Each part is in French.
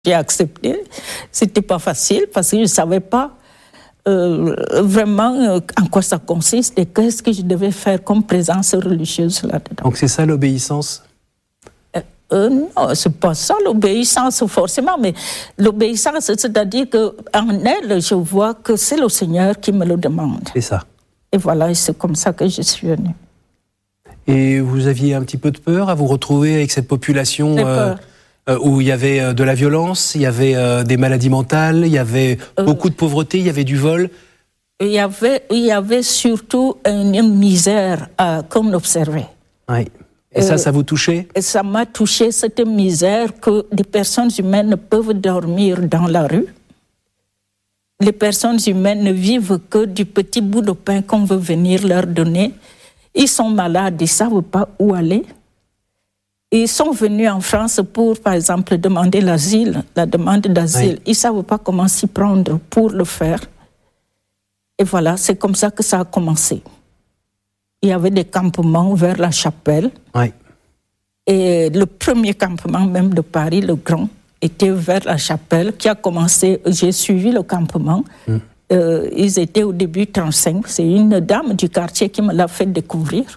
J'ai accepté. C'était pas facile parce que je savais pas vraiment en quoi ça consiste et qu'est-ce que je devais faire comme présence religieuse là-dedans. Donc c'est ça l'obéissance? Non, c'est pas ça l'obéissance forcément, mais l'obéissance, c'est-à-dire qu'en elle, je vois que c'est le Seigneur qui me le demande. C'est ça. Et voilà, c'est comme ça que je suis venue. Et vous aviez un petit peu de peur à vous retrouver avec cette population où il y avait de la violence, il y avait des maladies mentales, il y avait beaucoup de pauvreté, il y avait du vol? Il y avait surtout une misère qu'on observait. Oui. Et ça vous touchait? Ça m'a touché, cette misère que des personnes humaines peuvent dormir dans la rue. Les personnes humaines ne vivent que du petit bout de pain qu'on veut venir leur donner. Ils sont malades, ils ne savent pas où aller. Ils sont venus en France pour, par exemple, demander l'asile, la demande d'asile. Oui. Ils ne savent pas comment s'y prendre pour le faire. Et voilà, c'est comme ça que ça a commencé. Il y avait des campements vers la chapelle. Oui. Et le premier campement même de Paris, le grand, était vers la chapelle, qui a commencé, j'ai suivi le campement. Ils étaient au début 35. C'est une dame du quartier qui me l'a fait découvrir.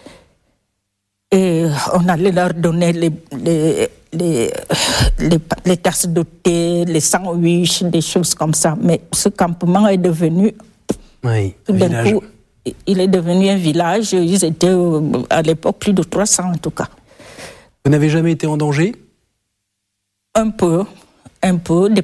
Et on allait leur donner les tasses de thé, les sandwichs, des choses comme ça. Mais ce campement est devenu, tout d'un coup, il est devenu un village. Ils étaient à l'époque plus de 300 en tout cas. Vous n'avez jamais été en danger? Un peu. Des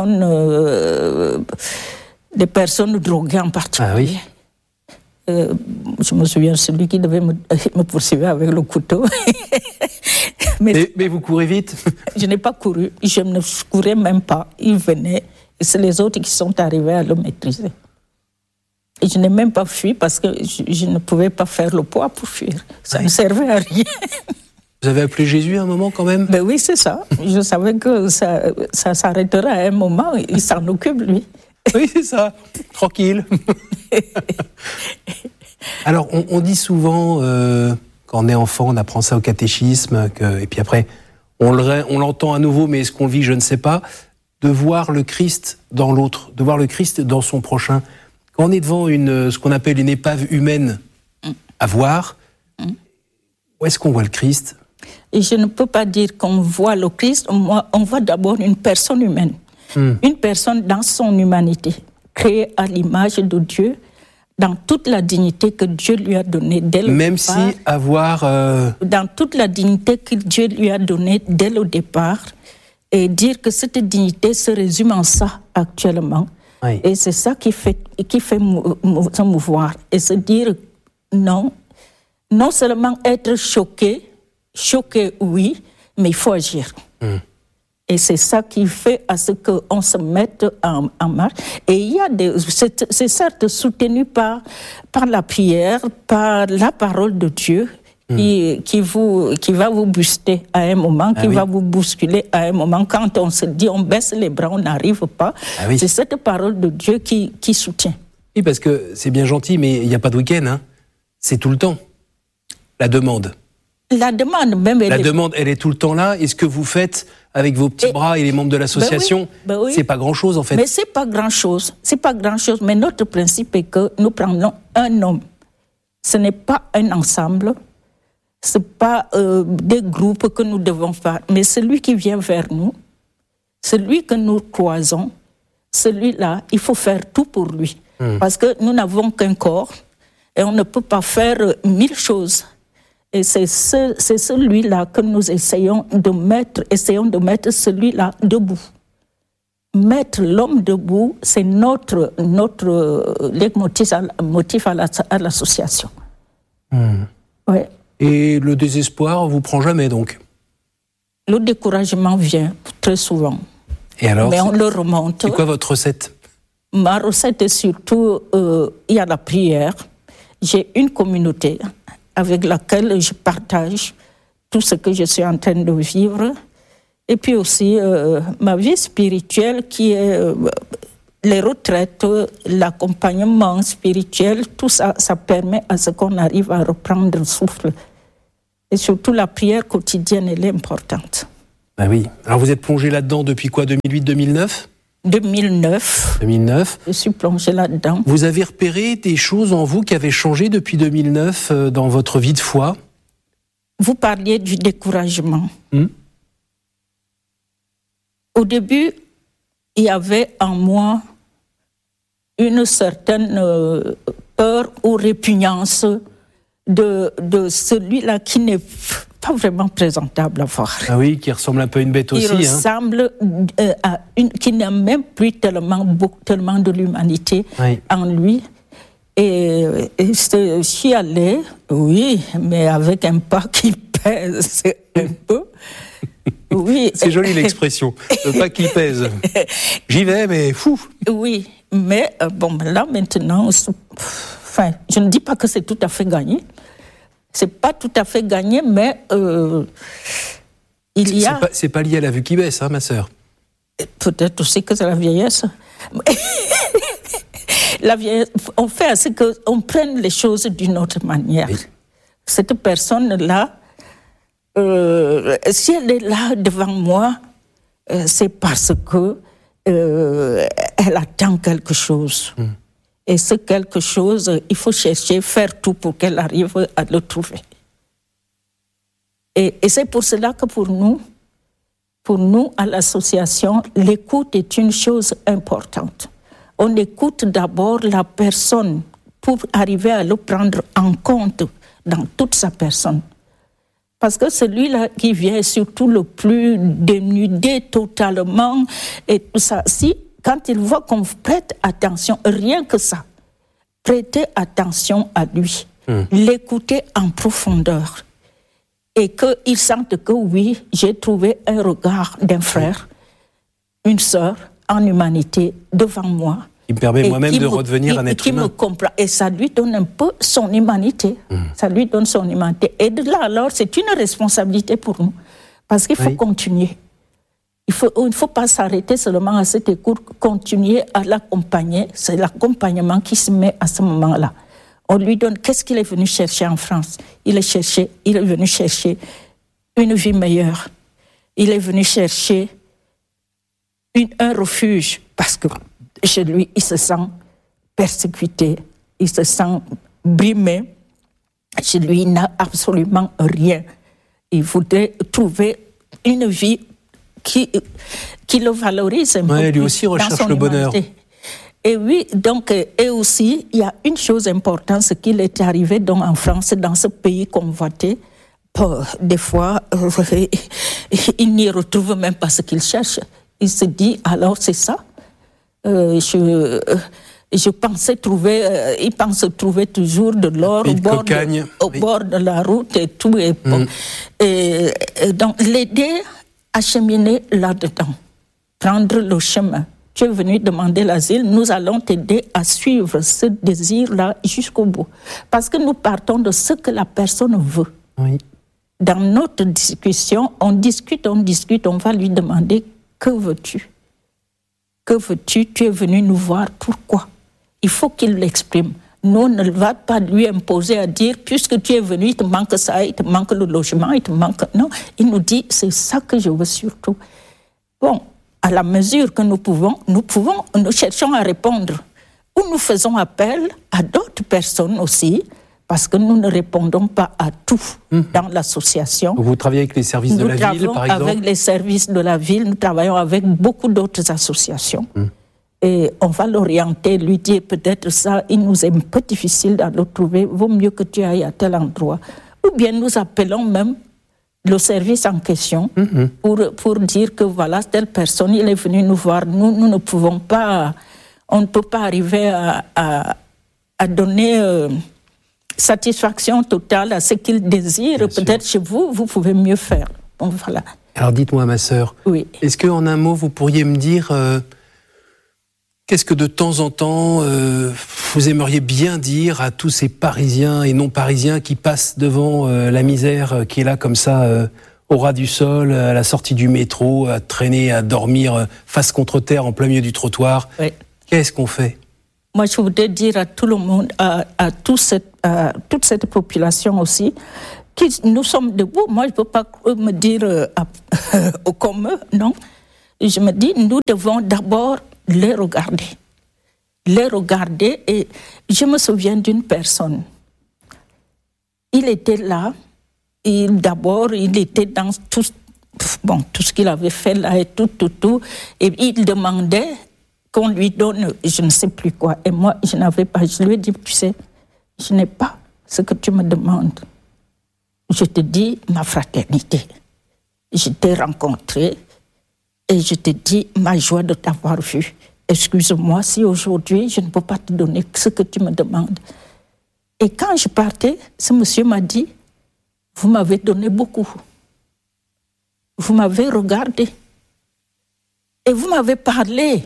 personnes droguées en particulier. Ah oui. Je me souviens, celui qui devait me poursuivre avec le couteau. mais vous courez vite? Je n'ai pas couru, je ne courais même pas. Il venait, et c'est les autres qui sont arrivés à le maîtriser. Et je n'ai même pas fui parce que je ne pouvais pas faire le poids pour fuir. Ça ne servait à rien. Vous avez appelé Jésus à un moment quand même? Ben oui, c'est ça. Je savais que ça s'arrêtera à un moment. Il s'en occupe, lui. Oui, c'est ça. Tranquille. Alors, on dit souvent, quand on est enfant, on apprend ça au catéchisme, et puis après, on l'entend à nouveau, mais est-ce qu'on le vit, je ne sais pas, de voir le Christ dans l'autre, de voir le Christ dans son prochain. Quand on est devant ce qu'on appelle une épave humaine à voir, où est-ce qu'on voit le Christ? Et je ne peux pas dire qu'on voit le Christ, on voit d'abord une personne humaine. Une personne dans son humanité, créée à l'image de Dieu, dans toute la dignité que Dieu lui a donnée dès le départ. Même si avoir... Dans toute la dignité que Dieu lui a donnée dès le départ, et dire que cette dignité se résume en ça actuellement. Oui. Et c'est ça qui fait se mouvoir. Et se dire non seulement être choqué oui, mais il faut agir. Et c'est ça qui fait à ce qu'on se mette en marche. Et il y a c'est certes soutenu par la prière, par la parole de Dieu, qui va vous booster à un moment, va vous bousculer à un moment. Quand on se dit, on baisse les bras, on n'arrive pas. C'est cette parole de Dieu qui soutient. Oui, parce que c'est bien gentil, mais il n'y a pas de week-end. Hein. C'est tout le temps. La demande. La demande, même. Elle est tout le temps là. Et ce que vous faites avec vos petits bras et les membres de l'association, c'est pas grand-chose en fait. Mais c'est pas grand-chose. Mais notre principe est que nous prenons un homme. Ce n'est pas un ensemble. C'est pas des groupes que nous devons faire. Mais celui qui vient vers nous, celui que nous croisons, celui-là, il faut faire tout pour lui. Parce que nous n'avons qu'un corps et on ne peut pas faire 1000 choses. Et c'est celui-là que nous essayons de mettre celui-là debout. Mettre l'homme debout, c'est notre motif à l'association. Ouais. Et le désespoir vous prend jamais donc? Le découragement vient très souvent. Et alors? Mais on le remonte. C'est quoi votre recette? Ma recette est surtout, il y a la prière. J'ai une communauté avec laquelle je partage tout ce que je suis en train de vivre. Et puis aussi ma vie spirituelle qui est les retraites, l'accompagnement spirituel, tout ça, ça permet à ce qu'on arrive à reprendre le souffle. Et surtout la prière quotidienne, elle est importante. Ah oui. Alors vous êtes plongé là-dedans depuis quoi, 2008-2009 ? 2009. Je suis plongée là-dedans. Vous avez repéré des choses en vous qui avaient changé depuis 2009 dans votre vie de foi ? Vous parliez du découragement. Au début, il y avait en moi une certaine peur ou répugnance de celui-là qui n'est pas vraiment présentable à voir. Ah oui, qui ressemble un peu à une bête aussi. Il ressemble à une qui n'a même plus tellement de l'humanité en lui. Et je suis allée, oui, mais avec un pas qui pèse un peu. Oui. C'est joli l'expression, le pas qui pèse. J'y vais, mais fou. Oui, mais bon, là maintenant, enfin, je ne dis pas que c'est tout à fait gagné. C'est pas tout à fait gagné, mais il y a... C'est pas lié à la vue qui baisse, hein, ma sœur. Peut-être aussi que c'est la vieillesse. La vieillesse, on fait à ce qu'on prenne les choses d'une autre manière. Oui. Cette personne-là, si elle est là devant moi, c'est parce que elle attend quelque chose. Et ce quelque chose, il faut chercher, faire tout pour qu'elle arrive à le trouver. Et c'est pour cela que pour nous, à l'association, l'écoute est une chose importante. On écoute d'abord la personne pour arriver à le prendre en compte dans toute sa personne. Parce que celui-là qui vient surtout le plus dénudé totalement, et tout ça, quand il voit qu'on prête attention, rien que ça, prêter attention à lui, l'écouter en profondeur, et qu'il sente que oui, j'ai trouvé un regard d'un frère, une sœur en humanité devant moi. Qui me permet moi-même de redevenir un être humain. Qui me comprend. Et ça lui donne un peu son humanité. Ça lui donne son humanité. Et de là, alors, c'est une responsabilité pour nous. Parce qu'il faut continuer. Il ne faut pas s'arrêter seulement à cette écoute, continuer à l'accompagner. C'est l'accompagnement qui se met à ce moment-là. On lui donne, qu'est-ce qu'il est venu chercher en France ? Il est venu chercher une vie meilleure. Il est venu chercher un refuge, parce que chez lui, il se sent persécuté, il se sent brimé. Chez lui, il n'a absolument rien. Il voudrait trouver une vie qui le valorise un peu plus. Lui aussi recherche le bonheur. Et oui, donc, et aussi, il y a une chose importante, c'est qu'il est arrivé donc en France, dans ce pays convoité. Des fois, il n'y retrouve même pas ce qu'il cherche. Il se dit, alors c'est ça. Je pensais trouver, il pense trouver toujours de l'or au bord de la route et tout. Et donc, l'aider à cheminer là-dedans, prendre le chemin. Tu es venu demander l'asile, nous allons t'aider à suivre ce désir-là jusqu'au bout. Parce que nous partons de ce que la personne veut. Oui. Dans notre discussion, on discute, on va lui demander, que veux-tu ? Que veux-tu ? Tu es venu nous voir, pourquoi ? Il faut qu'il l'exprime. Nous, on ne va pas lui imposer à dire, puisque tu es venu, il te manque ça, il te manque le logement, il te manque... Non, il nous dit, c'est ça que je veux surtout. Bon, à la mesure que nous cherchons à répondre. Ou nous faisons appel à d'autres personnes aussi, parce que nous ne répondons pas à tout dans l'association. Vous travaillez avec les services de la ville, par exemple ? Nous travaillons avec les services de la ville, nous travaillons avec beaucoup d'autres associations. Et on va l'orienter, lui dire peut-être ça, il nous est un peu difficile de le trouver, vaut mieux que tu ailles à tel endroit. Ou bien nous appelons même le service en question pour dire que voilà, telle personne, il est venu nous voir, nous ne pouvons pas, on ne peut pas arriver à donner satisfaction totale à ce qu'il désire. Bien peut-être sûr. Chez vous, vous pouvez mieux faire. Bon, voilà. Alors dites-moi, ma sœur, est-ce qu'en un mot, vous pourriez me dire qu'est-ce que de temps en temps vous aimeriez bien dire à tous ces Parisiens et non-Parisiens qui passent devant la misère qui est là comme ça au ras du sol, à la sortie du métro, à traîner, à dormir face contre terre en plein milieu du trottoir. Qu'est-ce qu'on fait ? Moi, je voudrais dire à tout le monde, à toute cette population aussi, nous sommes debout. Moi, je ne peux pas me dire comme eux, non. Je me dis, nous devons d'abord les regarder. Les regarder. Et je me souviens d'une personne. Il était là. D'abord, il était dans tout ce qu'il avait fait là et tout. Et il demandait qu'on lui donne je ne sais plus quoi. Et moi, je n'avais pas. Je lui ai dit, tu sais, je n'ai pas ce que tu me demandes. Je te dis ma fraternité. Je t'ai rencontré et je te dis ma joie de t'avoir vu. Excuse-moi si aujourd'hui je ne peux pas te donner ce que tu me demandes. Et quand je partais, ce monsieur m'a dit, vous m'avez donné beaucoup. Vous m'avez regardé. Et vous m'avez parlé.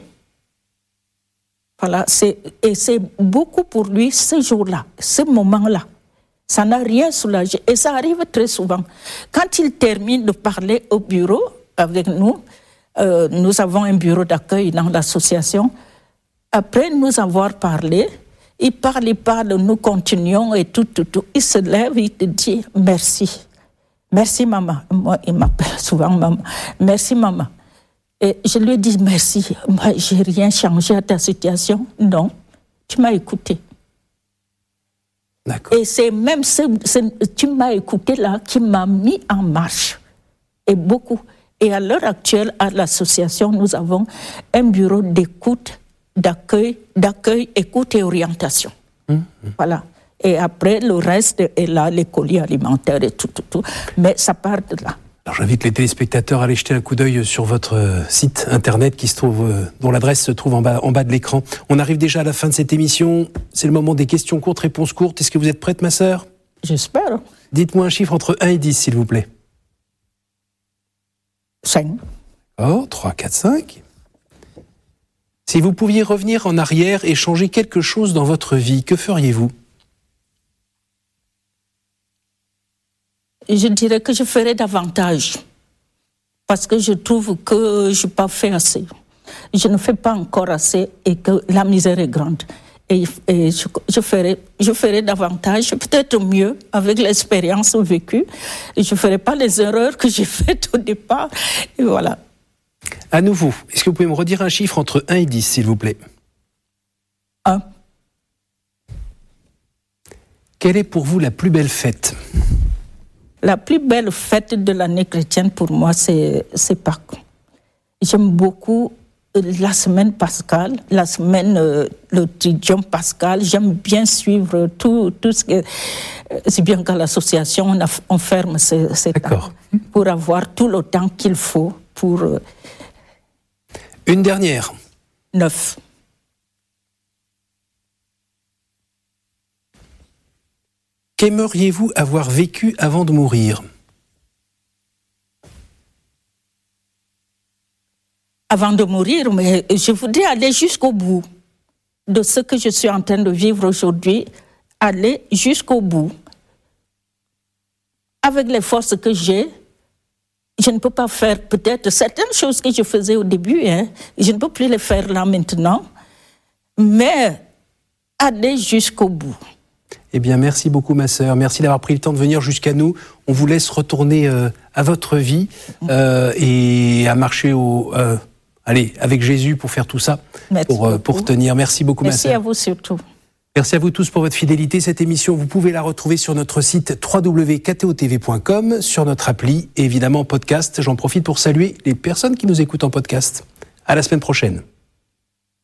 Voilà, c'est beaucoup pour lui ce jour-là, ce moment-là. Ça n'a rien soulagé. Et ça arrive très souvent. Quand il termine de parler au bureau avec nous, nous avons un bureau d'accueil dans l'association. Après nous avoir parlé, il parle, nous continuons et tout. Il se lève, il te dit merci. Merci maman. Moi, il m'appelle souvent maman. Merci maman. Et je lui ai dit merci. Moi, j'ai rien changé à ta situation. Non, tu m'as écouté. D'accord. Et c'est même tu m'as écouté là qui m'a mis en marche. Et beaucoup. Et à l'heure actuelle, à l'association, nous avons un bureau d'écoute, d'accueil, écoute et orientation. Voilà. Et après, le reste est là, les colis alimentaires et tout. Mais ça part de là. Alors j'invite les téléspectateurs à aller jeter un coup d'œil sur votre site internet qui se trouve, dont l'adresse se trouve en bas de l'écran. On arrive déjà à la fin de cette émission. C'est le moment des questions courtes, réponses courtes. Est-ce que vous êtes prête, ma sœur ? J'espère. Dites-moi un chiffre entre 1 et 10, s'il vous plaît. 5. Oh, 3, 4, 5. Si vous pouviez revenir en arrière et changer quelque chose dans votre vie, que feriez-vous ? Je dirais que je ferais davantage. Parce que je trouve que je n'ai pas fait assez. Je ne fais pas encore assez et que la misère est grande. Et je ferai davantage, peut-être mieux, avec l'expérience vécue. Et je ne ferai pas les erreurs que j'ai faites au départ. Et voilà. À nouveau, est-ce que vous pouvez me redire un chiffre entre 1 et 10, s'il vous plaît ? 1. Quelle est pour vous la plus belle fête ? La plus belle fête de l'année chrétienne, pour moi, c'est Pâques. J'aime beaucoup la semaine pascale, la semaine, le tridium pascal. J'aime bien suivre tout ce que... C'est bien qu'à l'association, on ferme ces temps pour avoir tout le temps qu'il faut pour... Une dernière. 9. Qu'aimeriez-vous avoir vécu avant de mourir ? Avant de mourir, mais je voudrais aller jusqu'au bout de ce que je suis en train de vivre aujourd'hui, aller jusqu'au bout. Avec les forces que j'ai, je ne peux pas faire peut-être certaines choses que je faisais au début, je ne peux plus les faire là maintenant, mais aller jusqu'au bout. Eh bien, merci beaucoup, ma sœur. Merci d'avoir pris le temps de venir jusqu'à nous. On vous laisse retourner à votre vie et à marcher avec Jésus pour faire tout ça, pour tenir. Merci beaucoup, ma sœur. Merci à vous surtout. Merci à vous tous pour votre fidélité. Cette émission, vous pouvez la retrouver sur notre site www.ktotv.com, sur notre appli et évidemment en podcast. J'en profite pour saluer les personnes qui nous écoutent en podcast. À la semaine prochaine.